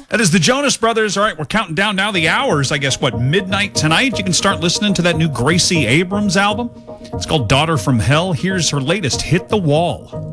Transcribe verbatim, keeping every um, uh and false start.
That is the Jonas Brothers. All right, we're counting down now the hours. I guess, what, midnight tonight? You can start listening to that new Gracie Abrams album. It's called Daughter from Hell. Here's her latest, Hit the Wall.